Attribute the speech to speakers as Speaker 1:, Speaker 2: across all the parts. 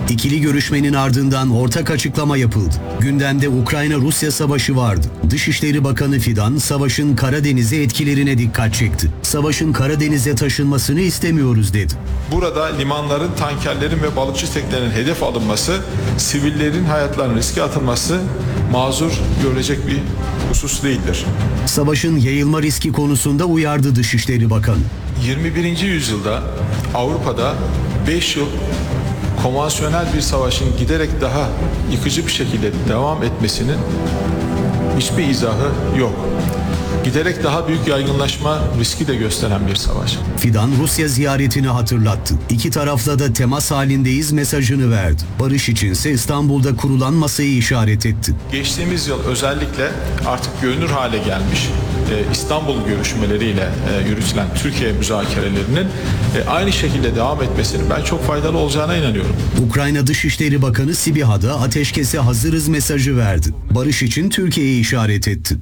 Speaker 1: İkili görüşmenin ardından ortak açıklama yapıldı. Gündemde Ukrayna-Rusya savaşı vardı. Dışişleri Bakanı Fidan, savaşın Karadeniz'e etkilerine dikkat çekti. Savaşın Karadeniz'e taşınmasını istemiyoruz dedi.
Speaker 2: Burada limanların, tankerlerin ve balıkçı teknelerinin hedef alınması, sivillerin hayatlarının riske atılması mazur görülecek bir husus değildir.
Speaker 1: Savaşın yayılma riski konusunda uyardı Dışişleri Bakanı.
Speaker 2: 21. yüzyılda Avrupa'da 5 yıl konvansiyonel bir savaşın giderek daha yıkıcı bir şekilde devam etmesinin hiçbir izahı yok. Giderek daha büyük yaygınlaşma riski de gösteren bir savaş.
Speaker 1: Fidan Rusya ziyaretini hatırlattı. İki tarafla da temas halindeyiz mesajını verdi. Barış içinse İstanbul'da kurulan masayı işaret etti.
Speaker 2: Geçtiğimiz yıl özellikle artık görünür hale gelmiş İstanbul görüşmeleriyle yürütülen Türkiye müzakerelerinin aynı şekilde devam etmesinin ben çok faydalı olacağına inanıyorum.
Speaker 1: Ukrayna Dışişleri Bakanı Sibiha'da ateşkese hazırız mesajı verdi. Barış için Türkiye'yi işaret etti.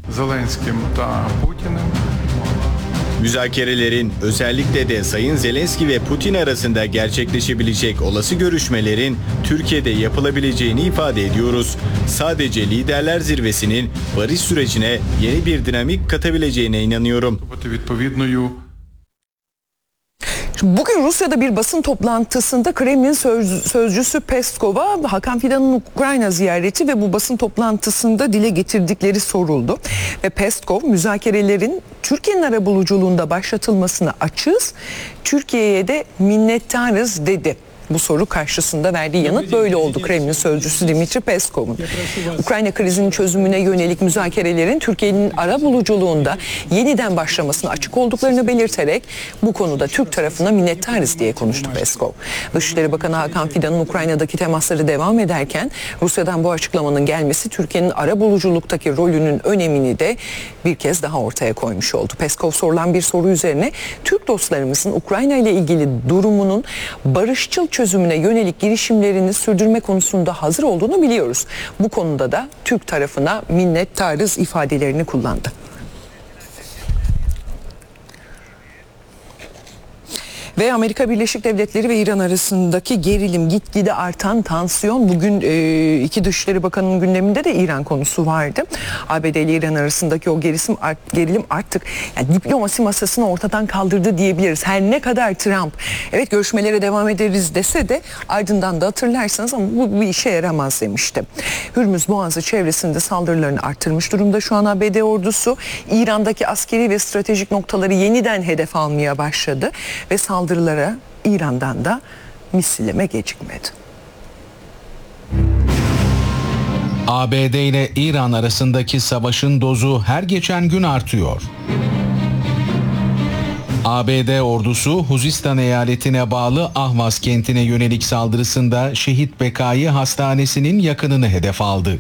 Speaker 3: Müzakerelerin, özellikle de Sayın Zelenski ve Putin arasında gerçekleşebilecek olası görüşmelerin Türkiye'de yapılabileceğini ifade ediyoruz. Sadece liderler zirvesinin barış sürecine yeni bir dinamik katabileceğine inanıyorum.
Speaker 4: Bugün Rusya'da bir basın toplantısında Kremlin sözcüsü Peskov'a Hakan Fidan'ın Ukrayna ziyareti ve bu basın toplantısında dile getirdikleri soruldu. Ve Peskov müzakerelerin Türkiye'nin arabuluculuğunda başlatılmasına açığız, Türkiye'ye de minnettarız dedi. Bu soru karşısında verdiği yanıt böyle oldu Kremlin sözcüsü Dimitri Peskov'un. Ukrayna krizinin çözümüne yönelik müzakerelerin Türkiye'nin arabuluculuğunda yeniden başlamasına açık olduklarını belirterek bu konuda Türk tarafına minnettarız diye konuştu Peskov. Dışişleri Bakanı Hakan Fidan'ın Ukrayna'daki temasları devam ederken Rusya'dan bu açıklamanın gelmesi Türkiye'nin arabuluculuktaki rolünün önemini de bir kez daha ortaya koymuş oldu. Peskov sorulan bir soru üzerine Türk dostlarımızın Ukrayna ile ilgili durumunun barışçıl çözümüne yönelik girişimlerini sürdürme konusunda hazır olduğunu biliyoruz. Bu konuda da Türk tarafına minnettarız ifadelerini kullandı. Ve Amerika Birleşik Devletleri ve İran arasındaki gerilim, gitgide artan tansiyon. Bugün iki Dışişleri Bakanı'nın gündeminde de İran konusu vardı. ABD ile İran arasındaki o gerilim artık yani diplomasi masasını ortadan kaldırdı diyebiliriz. Her ne kadar Trump evet görüşmelere devam ederiz dese de ardından da hatırlarsanız ama bu bir işe yaramaz demişti. Hürmüz Boğazı çevresinde saldırılarını arttırmış durumda şu an ABD ordusu. İran'daki askeri ve stratejik noktaları yeniden hedef almaya başladı ve saldırılara İran'dan da misilleme gecikmedi.
Speaker 5: ABD ile İran arasındaki savaşın dozu her geçen gün artıyor. ABD ordusu Huzistan eyaletine bağlı Ahvaz kentine yönelik saldırısında Şehit Bekai Hastanesi'nin yakınını hedef aldı.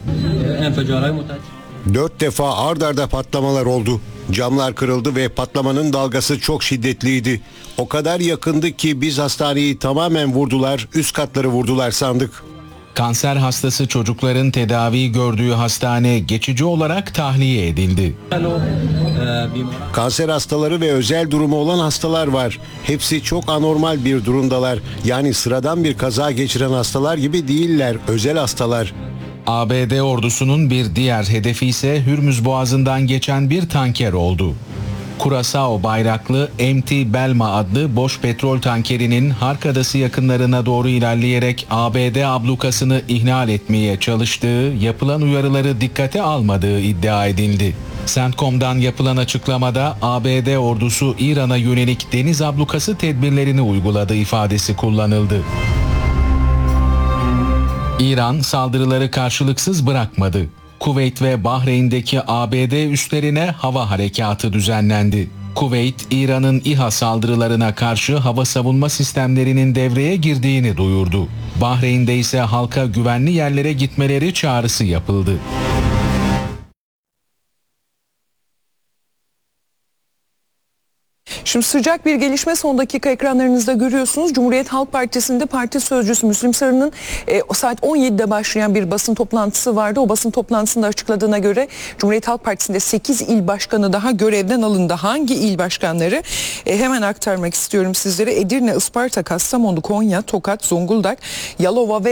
Speaker 6: 4 defa ard arda patlamalar oldu. Camlar kırıldı ve patlamanın dalgası çok şiddetliydi. O kadar yakındı ki biz hastaneyi tamamen vurdular, üst katları vurdular sandık.
Speaker 5: Kanser hastası çocukların tedavi gördüğü hastane geçici olarak tahliye edildi.
Speaker 6: Kanser hastaları ve özel durumu olan hastalar var. Hepsi çok anormal bir durumdalar. Yani sıradan bir kaza geçiren hastalar gibi değiller, özel hastalar.
Speaker 5: ABD ordusunun bir diğer hedefi ise Hürmüz Boğazı'ndan geçen bir tanker oldu. Curaçao bayraklı MT Belma adlı boş petrol tankerinin Hark Adası yakınlarına doğru ilerleyerek ABD ablukasını ihlal etmeye çalıştığı, yapılan uyarıları dikkate almadığı iddia edildi. CENTCOM'dan yapılan açıklamada ABD ordusu İran'a yönelik deniz ablukası tedbirlerini uyguladığı ifadesi kullanıldı. İran saldırıları karşılıksız bırakmadı. Kuveyt ve Bahreyn'deki ABD üslerine hava harekatı düzenlendi. Kuveyt, İran'ın İHA saldırılarına karşı hava savunma sistemlerinin devreye girdiğini duyurdu. Bahreyn'de ise halka güvenli yerlere gitmeleri çağrısı yapıldı.
Speaker 4: Şimdi sıcak bir gelişme son dakika ekranlarınızda görüyorsunuz. Cumhuriyet Halk Partisi'nde parti sözcüsü Müslim Sarı'nın o saat 17'de başlayan bir basın toplantısı vardı. O basın toplantısında açıkladığına göre Cumhuriyet Halk Partisi'nde 8 il başkanı daha görevden alındı. Hangi il başkanları? Hemen aktarmak istiyorum sizlere. Edirne, Isparta, Kastamonu, Konya, Tokat, Zonguldak, Yalova ve